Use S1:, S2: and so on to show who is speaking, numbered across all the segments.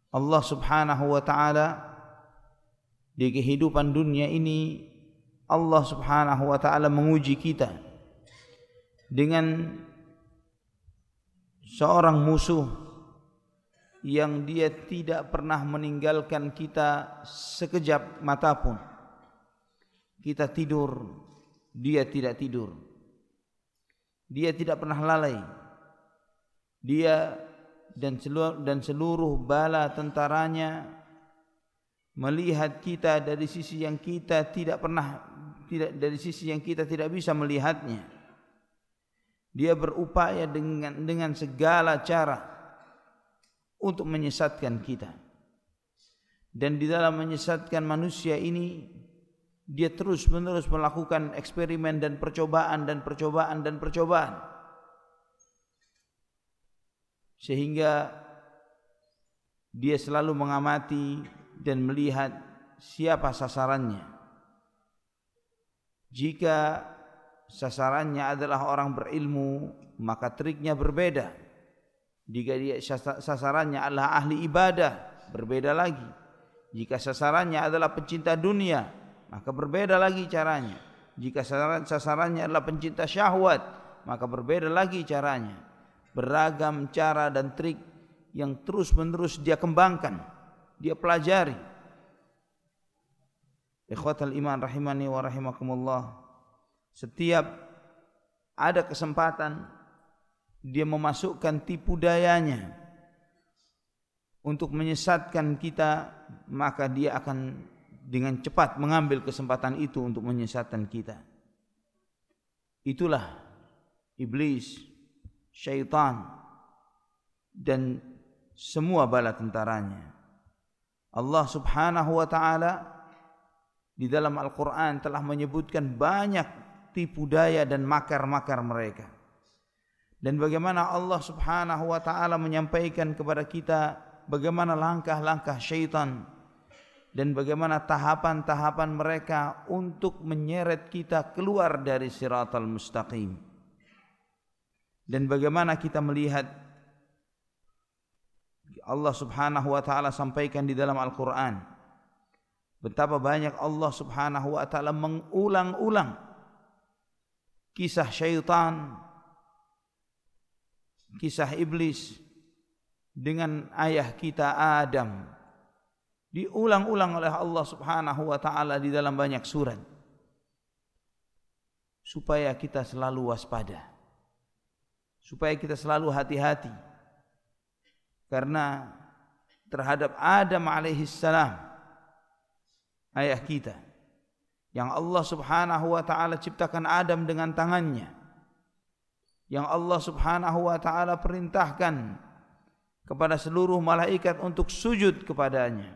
S1: Allah Subhanahu wa ta'ala di kehidupan dunia ini, Allah Subhanahu wa ta'ala menguji kita dengan seorang musuh yang dia tidak pernah meninggalkan kita sekejap mata pun. Kita tidur, dia tidak tidur. Dia tidak pernah lalai. Dia dan seluruh bala tentaranya melihat kita dari sisi yang kita dari sisi yang kita tidak bisa melihatnya. Dia berupaya dengan segala cara untuk menyesatkan kita. Dan di dalam menyesatkan manusia ini, dia terus-menerus melakukan eksperimen dan percobaan. Sehingga dia selalu mengamati dan melihat siapa sasarannya. Jika sasarannya adalah orang berilmu, maka triknya berbeda. Jika dia sasarannya adalah ahli ibadah, berbeda lagi. Jika sasarannya adalah pencinta dunia, maka berbeda lagi caranya. Jika sasarannya adalah pencinta syahwat, maka berbeda lagi caranya. Beragam cara dan trik yang terus-menerus dia kembangkan, dia pelajari. Ikhwatal iman rahimani wa rahimakumullah. Setiap ada kesempatan, dia memasukkan tipu dayanya untuk menyesatkan kita, maka dia akan dengan cepat mengambil kesempatan itu untuk menyesatkan kita. Itulah iblis, syaitan, dan semua bala tentaranya. Allah Subhanahu wa ta'ala di dalam Al-Quran telah menyebutkan banyak tipu daya dan makar-makar mereka. Dan bagaimana Allah Subhanahu wa ta'ala menyampaikan kepada kita bagaimana langkah-langkah syaitan dan bagaimana tahapan-tahapan mereka untuk menyeret kita keluar dari siratal mustaqim. Dan bagaimana kita melihat Allah Subhanahu wa ta'ala sampaikan di dalam Al-Quran, betapa banyak Allah Subhanahu wa ta'ala mengulang-ulang kisah syaitan, kisah iblis dengan ayah kita Adam, diulang-ulang oleh Allah Subhanahu wa ta'ala di dalam banyak surat, supaya kita selalu waspada, supaya kita selalu hati-hati. Karena terhadap Adam alaihissalam, ayah kita, yang Allah Subhanahu wa ta'ala ciptakan Adam dengan tangannya, yang Allah Subhanahu wa ta'ala perintahkan kepada seluruh malaikat untuk sujud kepadanya.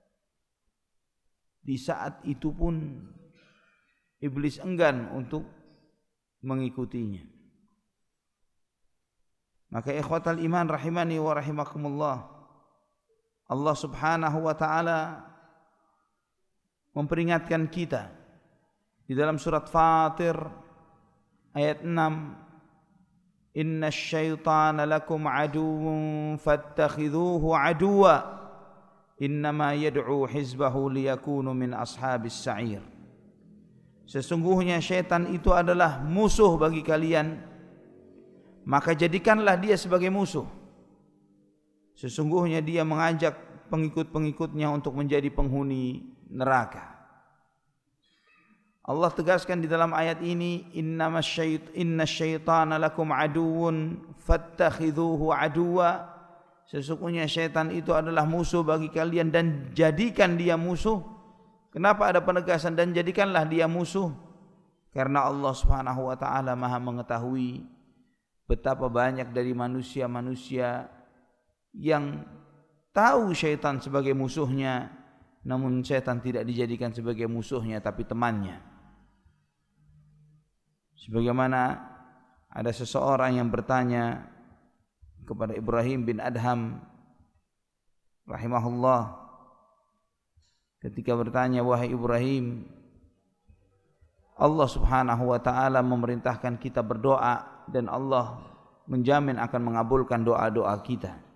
S1: Di saat itu pun iblis enggan untuk mengikutinya. Maka ikhwatal iman rahimani wa rahimakumullah, Allah Subhanahu wa ta'ala memperingatkan kita di dalam surat Fatir ayat 6, inna syaitana lakum aduwwun fattakhidhuhu aduwa innama yad'u hizbahu liyakunu min ashabis sa'ir. Sesungguhnya syaitan itu adalah musuh bagi kalian, maka jadikanlah dia sebagai musuh. Sesungguhnya dia mengajak pengikut-pengikutnya untuk menjadi penghuni neraka. Allah tegaskan di dalam ayat ini, inna syaitana lakum aduwwun fattakhidhuhu aduwa. Sesungguhnya syaitan itu adalah musuh bagi kalian dan jadikan dia musuh. Kenapa ada penegasan dan jadikanlah dia musuh? Karena Allah Subhanahu wa ta'ala maha mengetahui betapa banyak dari manusia-manusia yang tahu syaitan sebagai musuhnya, namun syaitan tidak dijadikan sebagai musuhnya tapi temannya. Sebagaimana ada seseorang yang bertanya kepada Ibrahim bin Adham rahimahullah, ketika bertanya, wahai Ibrahim, Allah Subhanahu wa ta'ala memerintahkan kita berdoa dan Allah menjamin akan mengabulkan doa-doa kita.